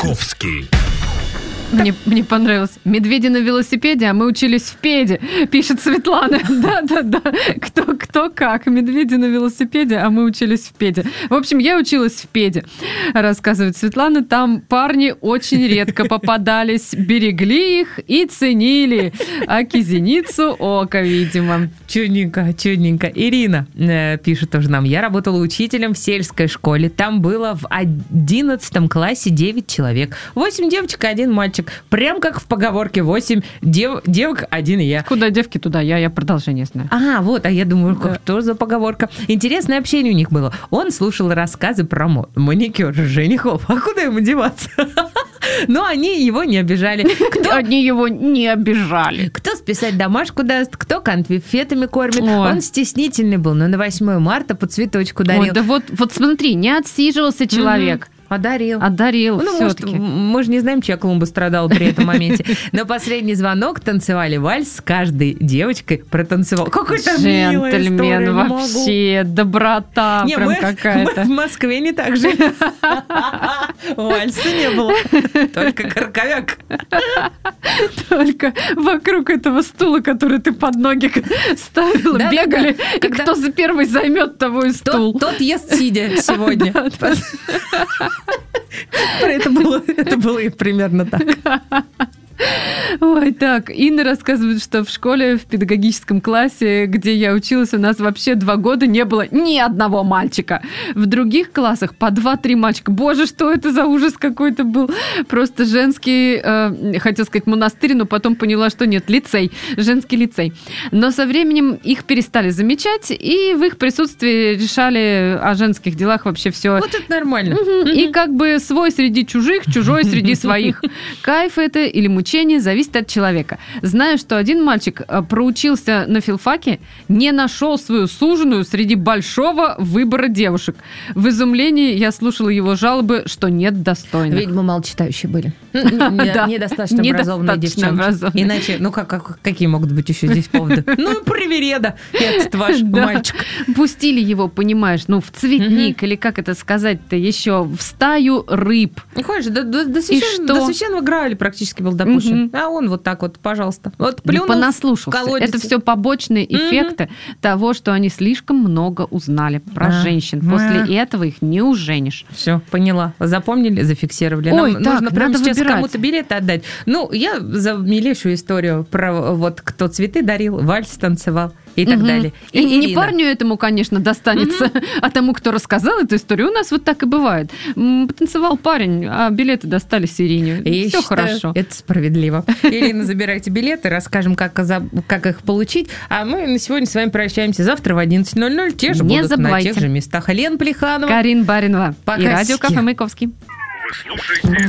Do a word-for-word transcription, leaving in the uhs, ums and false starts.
Маяковский. Мне, мне понравилось. Медведи на велосипеде, а мы учились в педе, пишет Светлана. Да-да-да. Кто, кто как. Медведи на велосипеде, а мы учились в педе. В общем, я училась в педе, рассказывает Светлана. Там парни очень редко попадались, берегли их и ценили. А кизеницу око, видимо. Чудненько, чудненько. Ирина э, пишет тоже нам. Я работала учителем в сельской школе. Там было в одиннадцатом классе девять человек. восемь девочек и один мальчик. Прям как в поговорке восемь дев, девок, один я. Куда девки, туда я. Я продолжение знаю. А, вот, а я думаю, да. Что за поговорка? Интересное общение у них было. Он слушал рассказы про маникюр женихов. А куда ему деваться? Но они его не обижали. Кто... Они его не обижали. Кто списать домашку даст, кто конфетами кормит. Ой. Он стеснительный был, но на восьмое марта по цветочку дарил. Ой, да вот, вот смотри, не отсиживался человек. Одарил. Одарил, ну, может, мы же не знаем, чья клумба страдала при этом моменте. Но последний звонок танцевали вальс с каждой девочкой протанцевал. Какой-то джентльмен вообще, доброта не, прям мы, какая-то. Мы в Москве не так же. Вальса не было, только карковяк. Только вокруг этого стула, который ты под ноги ставила, да, бегали. Да, да. И когда... кто за первый займет, того и стул. Тот, тот ест сидя сегодня. Это было, это было и примерно так. Ой, так, Инна рассказывает, что в школе, в педагогическом классе, где я училась, у нас вообще два года не было ни одного мальчика. В других классах по два-три мальчика. Боже, что это за ужас какой-то был. Просто женский, э, хотел сказать, монастырь, но потом поняла, что нет, лицей, женский лицей. Но со временем их перестали замечать, и в их присутствии решали о женских делах вообще все. Вот это нормально. Угу. И как бы свой среди чужих, чужой среди своих. Кайф это или мучение зависит от человека. Знаю, что один мальчик проучился на филфаке, не нашел свою суженую среди большого выбора девушек. В изумлении я слушала его жалобы, что нет достойных. Видимо, малочитающие были. Недостаточно образованные девчонки. Иначе, ну какие могут быть еще здесь поводы? Ну, привереда, этот ваш мальчик. Пустили его, понимаешь, ну, в цветник, или как это сказать-то еще, в стаю рыб. Хочешь, до священного Грааля практически был допущен. Угу. А он вот так вот, пожалуйста. Вот плюнул, понаслушался. Это все побочные эффекты угу. того, что они слишком много узнали про а, женщин. После а. этого их не уженишь. Все, поняла. Запомнили, зафиксировали. Ой, Нам так, нужно прямо сейчас выбирать. Кому-то билеты отдать. Ну, я за милейшую историю про вот кто цветы дарил, вальс танцевал. И так угу. далее. И, и не парню этому, конечно, достанется, угу. а тому, кто рассказал эту историю. У нас вот так и бывает. Потанцевал парень, а билеты достались Ирине. И все хорошо. Это справедливо. Ирина, забирайте билеты, расскажем, как, как их получить. А мы на сегодня с вами прощаемся. Завтра в одиннадцать ноль ноль те же не будут забывайте. На тех же местах. Лена Плеханова, Карин Баринова Пока и радио Кафе Маяковский.